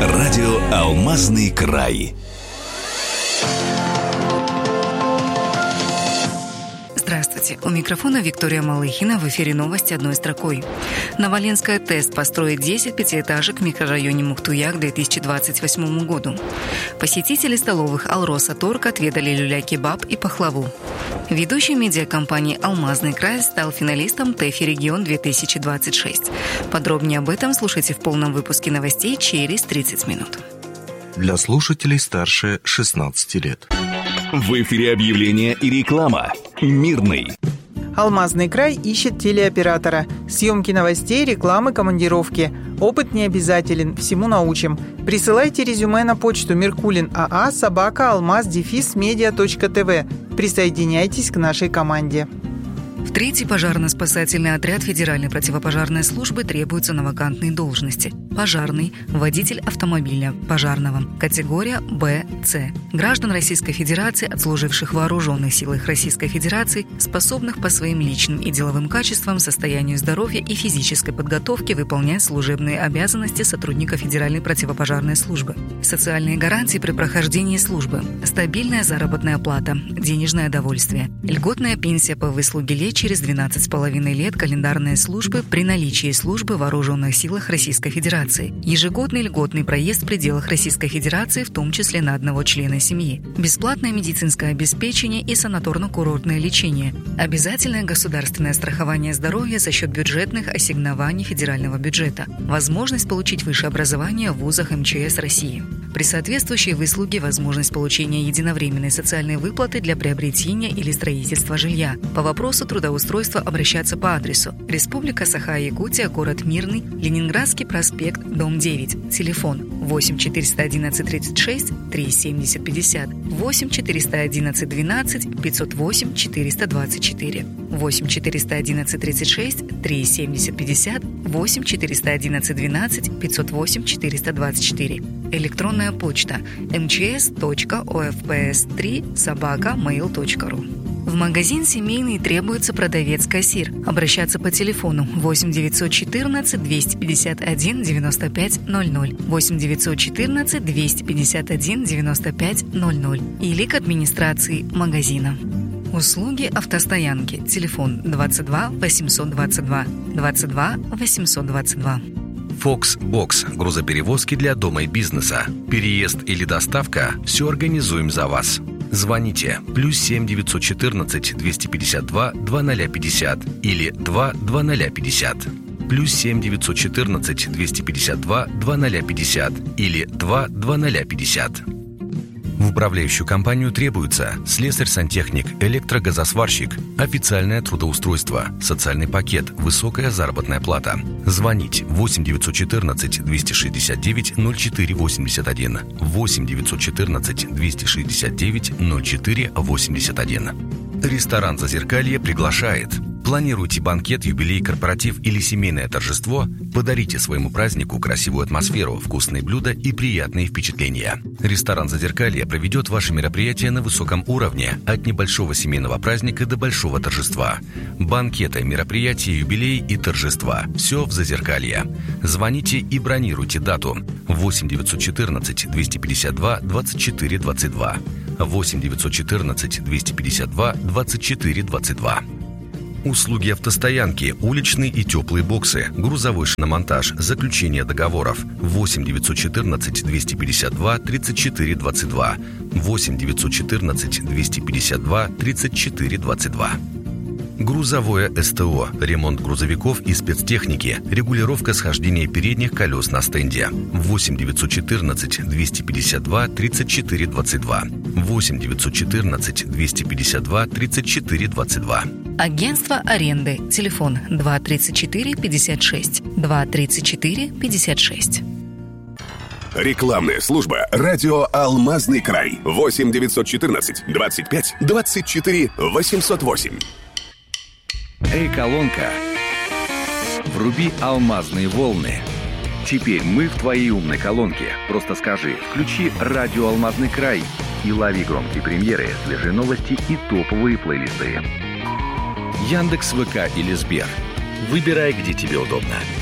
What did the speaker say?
Радио «Алмазный край». Здравствуйте. У микрофона Виктория Малыхина. В эфире новости одной строкой. Новоленская ТЭС построит 10 пятиэтажек в микрорайоне Мухтуя к 2028 году. Посетители столовых «Алроса Торг» отведали люля-кебаб и пахлаву. Ведущий медиакомпании «Алмазный край» стал финалистом ТЭФИ «Регион-2026». Подробнее об этом слушайте в полном выпуске новостей через 30 минут. Для слушателей старше 16 лет. В эфире объявления и реклама. Мирный. «Алмазный край» ищет телеоператора. Съемки новостей, рекламы, командировки. Опыт не обязателен, всему научим. Присылайте резюме на почту merkulin.aa@almaz-media.tv. Присоединяйтесь к нашей команде. В 3-й пожарно-спасательный отряд Федеральной противопожарной службы требуются на вакантные должности. Пожарный, водитель автомобиля пожарного, категория Б-С. Граждан Российской Федерации, отслуживших в вооруженных силах Российской Федерации, способных по своим личным и деловым качествам, состоянию здоровья и физической подготовке выполнять служебные обязанности сотрудника Федеральной противопожарной службы. Социальные гарантии при прохождении службы. Стабильная заработная плата, денежное довольствие, льготная пенсия по выслуге лет через 12,5 лет календарной службы при наличии службы в вооруженных силах Российской Федерации, ежегодный льготный проезд в пределах Российской Федерации, в том числе на одного члена семьи, бесплатное медицинское обеспечение и санаторно-курортное лечение, обязательное государственное страхование здоровья за счет бюджетных ассигнований федерального бюджета, возможность получить высшее образование в вузах МЧС России. При соответствующей выслуге возможность получения единовременной социальной выплаты для приобретения или строительства жилья. По вопросу трудоустройства обращаться по адресу: Республика Саха-Якутия, город Мирный, Ленинградский проспект, дом 9, телефон 8 411 36 3 70 50, 8 411 12 508 424, 8 411 36 3 70 50, 8 411 12 508 424. Электронная почта mcs.ofps3@mail.ru. В магазин «Семейный» требуется продавец-кассир. Обращаться по телефону 8 914 251 95 00, 8 914 251 95 00 или к администрации магазина. Услуги автостоянки. Телефон 22 822 22 822. Фокс-бокс. Грузоперевозки для дома и бизнеса. Переезд или доставка – все организуем за вас. Звоните +7 914 252 2050 или 22050. +7 914 252 2050 или 22050. В управляющую компанию требуется слесарь-сантехник, электрогазосварщик, официальное трудоустройство, социальный пакет, высокая заработная плата. Звонить 8 914 269 04 81, 8 914 269 04 81. Ресторан «Зазеркалье» приглашает. Планируйте банкет, юбилей, корпоратив или семейное торжество? Подарите своему празднику красивую атмосферу, вкусные блюда и приятные впечатления. Ресторан «Зазеркалье» проведет ваши мероприятия на высоком уровне, от небольшого семейного праздника до большого торжества. Банкеты, мероприятия, юбилеи и торжества – все в «Зазеркалье». Звоните и бронируйте дату 8 914 252 24 22, 8 914 252 24 22. Услуги автостоянки, уличные и теплые боксы, грузовой шиномонтаж, заключение договоров 8 914 252 34 22, 8 914 252 34 22. Грузовое СТО, ремонт грузовиков и спецтехники, регулировка схождения передних колес на стенде 8 914 252 34 22, 8 914 252 34 22. Агентство аренды. Телефон 234 56 234 56. Рекламная служба «Радио Алмазный край». 8 914 25 24 808. Эй, колонка, вруби алмазные волны. Теперь мы в твоей умной колонке. Просто скажи: включи радио «Алмазный край» и лови громкие премьеры, свежие новости и топовые плейлисты. Яндекс, ВК или Сбер. Выбирай, где тебе удобно.